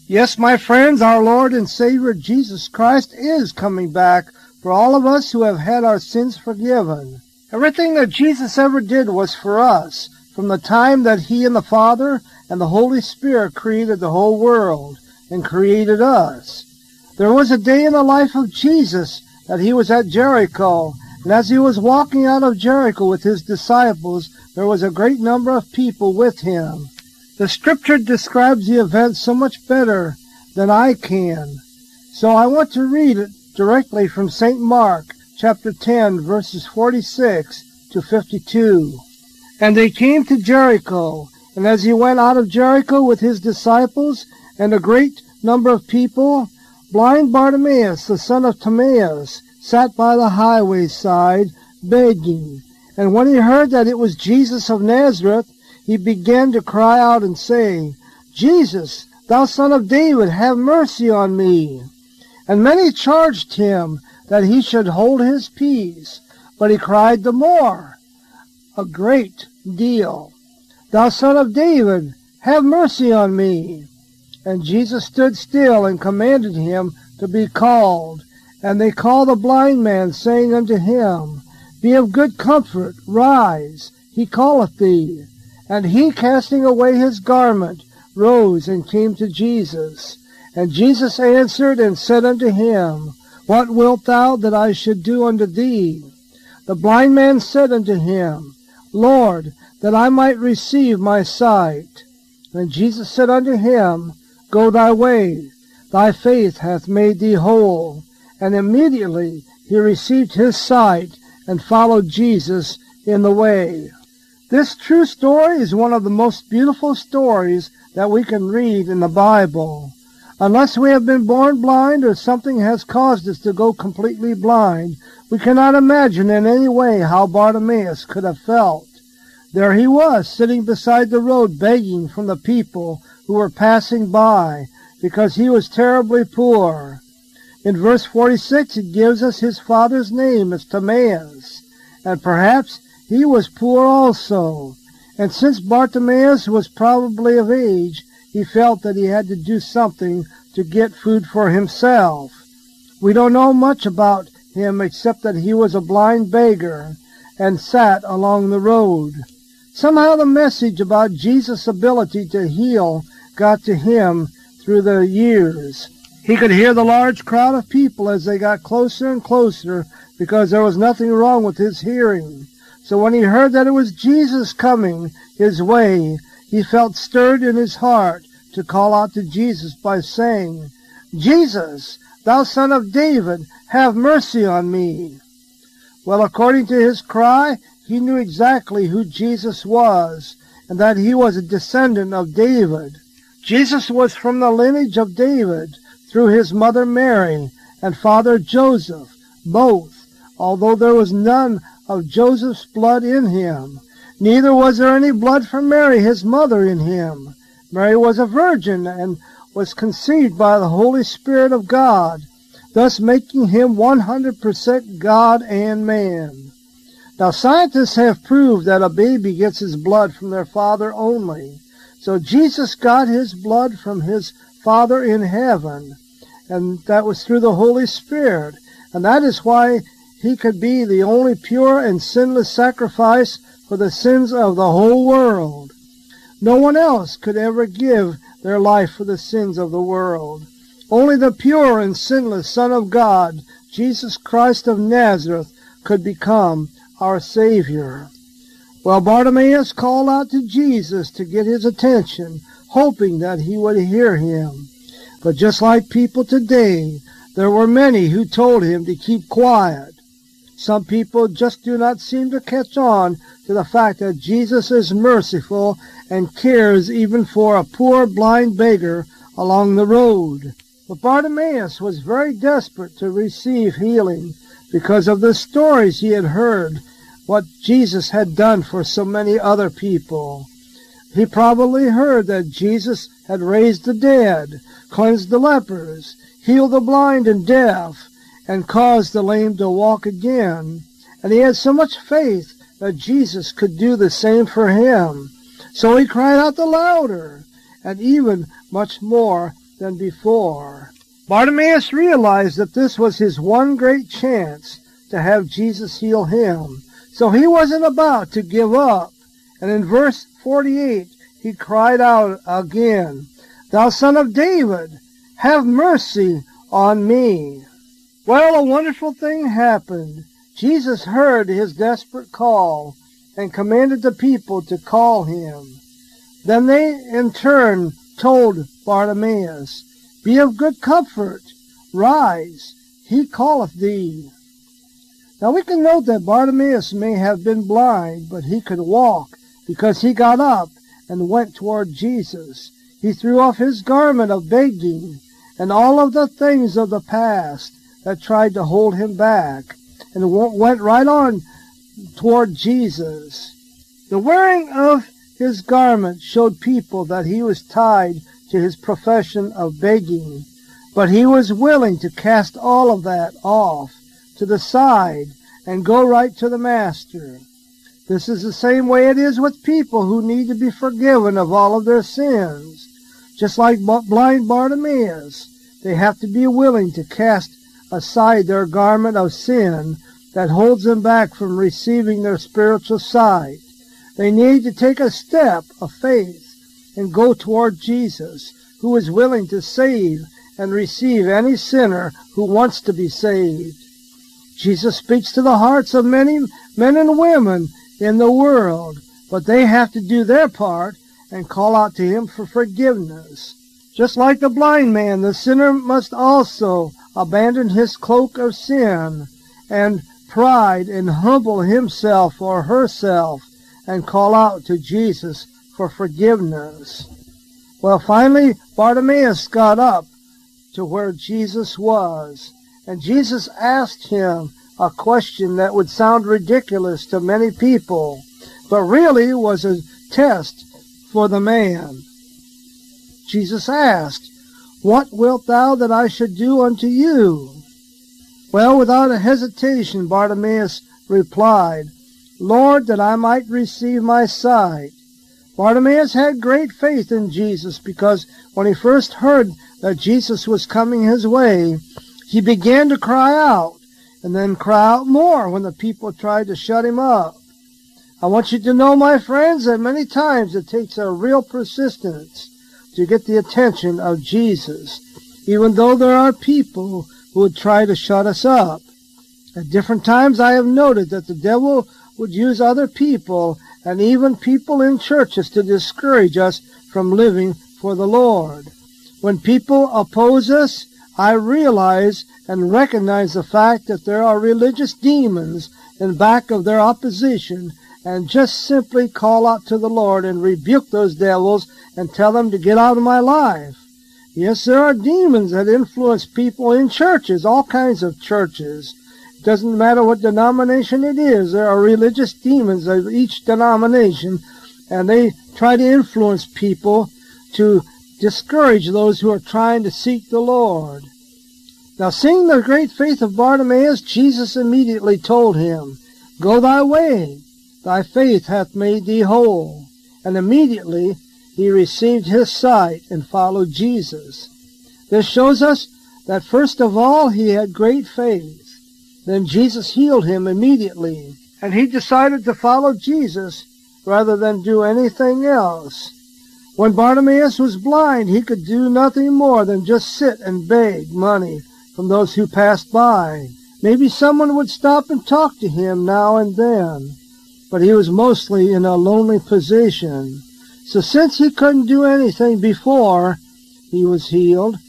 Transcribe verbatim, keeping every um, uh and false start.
Yes, my friends, our Lord and Savior Jesus Christ is coming back for all of us who have had our sins forgiven. Everything that Jesus ever did was for us, from the time that He and the Father and the Holy Spirit created the whole world and created us. There was a day in the life of Jesus that He was at Jericho, and as He was walking out of Jericho with His disciples, there was a great number of people with Him. The Scripture describes the event so much better than I can. So I want to read it directly from Saint Mark, chapter ten, verses forty-six to fifty-two. And they came to Jericho, and as He went out of Jericho with His disciples and a great number of people, blind Bartimaeus, the son of Timaeus, sat by the highway side, begging. And when he heard that it was Jesus of Nazareth, he began to cry out and say, Jesus, thou son of David, have mercy on me. And many charged him that he should hold his peace, but he cried the more, a great deal, Thou son of David, have mercy on me. And Jesus stood still and commanded him to be called. And they called the blind man, saying unto him, Be of good comfort, rise, he calleth thee. And he, casting away his garment, rose and came to Jesus. And Jesus answered and said unto him, What wilt thou that I should do unto thee? The blind man said unto him, Lord, that I might receive my sight. And Jesus said unto him, Go thy way, thy faith hath made thee whole. And immediately he received his sight and followed Jesus in the way. This true story is one of the most beautiful stories that we can read in the Bible. Unless we have been born blind or something has caused us to go completely blind, we cannot imagine in any way how Bartimaeus could have felt. There he was, sitting beside the road, begging from the people who were passing by, because he was terribly poor. In verse forty-six, it gives us his father's name as Timaeus, and perhaps he was poor also. And since Bartimaeus was probably of age, he felt that he had to do something to get food for himself. We don't know much about him except that he was a blind beggar and sat along the road. Somehow the message about Jesus' ability to heal got to him through the years. He could hear the large crowd of people as they got closer and closer because there was nothing wrong with his hearing. So when he heard that it was Jesus coming his way, he felt stirred in his heart to call out to Jesus by saying, Jesus, thou son of David, have mercy on me. Well, according to his cry, he knew exactly who Jesus was, and that he was a descendant of David. Jesus was from the lineage of David through his mother Mary and father Joseph, both, although there was none of Joseph's blood in him. Neither was there any blood from Mary, his mother, in him. Mary was a virgin and was conceived by the Holy Spirit of God, thus making him one hundred percent God and man. Now, scientists have proved that a baby gets his blood from their father only. So Jesus got his blood from his Father in heaven, and that was through the Holy Spirit. And that is why he could be the only pure and sinless sacrifice for the sins of the whole world. No one else could ever give their life for the sins of the world. Only the pure and sinless Son of God, Jesus Christ of Nazareth, could become our Savior. Well, Bartimaeus called out to Jesus to get his attention, hoping that he would hear him. But just like people today, there were many who told him to keep quiet. Some people just do not seem to catch on to the fact that Jesus is merciful and cares even for a poor blind beggar along the road. But Bartimaeus was very desperate to receive healing because of the stories he had heard, what Jesus had done for so many other people. He probably heard that Jesus had raised the dead, cleansed the lepers, healed the blind and deaf, and caused the lame to walk again. And he had so much faith that Jesus could do the same for him. So he cried out the louder, and even much more than before. Bartimaeus realized that this was his one great chance to have Jesus heal him. So he wasn't about to give up. And in verse forty-eight, he cried out again, "Thou Son of David, have mercy on me." Well, a wonderful thing happened. Jesus heard his desperate call and commanded the people to call him. Then they in turn told Bartimaeus, "Be of good comfort, rise, he calleth thee." Now we can note that Bartimaeus may have been blind, but he could walk because he got up and went toward Jesus. He threw off his garment of begging and all of the things of the past that tried to hold him back, and went right on toward Jesus. The wearing of his garment showed people that he was tied to his profession of begging, but he was willing to cast all of that off to the side and go right to the Master. This is the same way it is with people who need to be forgiven of all of their sins. Just like blind Bartimaeus, they have to be willing to cast aside their garment of sin that holds them back from receiving their spiritual sight. They need to take a step of faith and go toward Jesus, who is willing to save and receive any sinner who wants to be saved. Jesus speaks to the hearts of many men and women in the world, but they have to do their part and call out to him for forgiveness. Just like the blind man, the sinner must also abandon his cloak of sin and pride and humble himself or herself and call out to Jesus for forgiveness. Well, finally, Bartimaeus got up to where Jesus was, and Jesus asked him a question that would sound ridiculous to many people, but really was a test for the man. Jesus asked, "What wilt thou that I should do unto you?" Well, without a hesitation, Bartimaeus replied, "Lord, that I might receive my sight." Bartimaeus had great faith in Jesus because when he first heard that Jesus was coming his way, he began to cry out, and then cry out more when the people tried to shut him up. I want you to know, my friends, that many times it takes a real persistence to get the attention of Jesus, even though there are people who would try to shut us up. At different times I have noted that the devil would use other people and even people in churches to discourage us from living for the Lord. When people oppose us, I realize and recognize the fact that there are religious demons in back of their opposition, and just simply call out to the Lord and rebuke those devils and tell them to get out of my life. Yes, there are demons that influence people in churches, all kinds of churches. It doesn't matter what denomination it is. There are religious demons of each denomination, and they try to influence people to discourage those who are trying to seek the Lord. Now, seeing the great faith of Bartimaeus, Jesus immediately told him, "Go thy way, thy faith hath made thee whole." And immediately he received his sight and followed Jesus. This shows us that first of all he had great faith. Then Jesus healed him immediately, and he decided to follow Jesus rather than do anything else. When Bartimaeus was blind, he could do nothing more than just sit and beg money from those who passed by. Maybe someone would stop and talk to him now and then, but he was mostly in a lonely position. So since he couldn't do anything before he was healed,